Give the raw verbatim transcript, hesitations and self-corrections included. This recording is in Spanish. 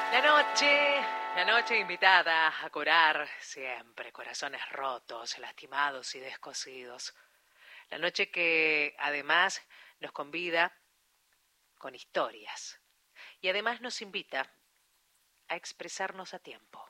La noche, la noche invitada a curar siempre corazones rotos, lastimados y descosidos. La noche que además nos convida con historias y además nos invita a expresarnos a tiempo.